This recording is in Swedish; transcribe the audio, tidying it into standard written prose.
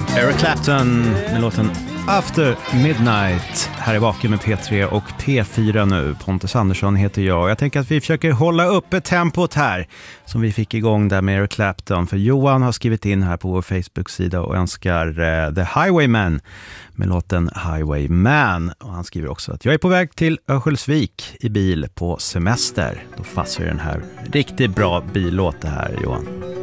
Eric Clapton med låten After Midnight. Här är Vaken med P3 och P4 nu. Pontus Andersson heter jag. Jag tänker att vi försöker hålla uppe tempot här som vi fick igång där med Eric Clapton. För Johan har skrivit in här på vår Facebook-sida och önskar The Highwayman med låten Highwayman. Och han skriver också att jag är på väg till Örnsköldsvik i bil på semester. Då passar den här riktigt bra billåt det här, Johan.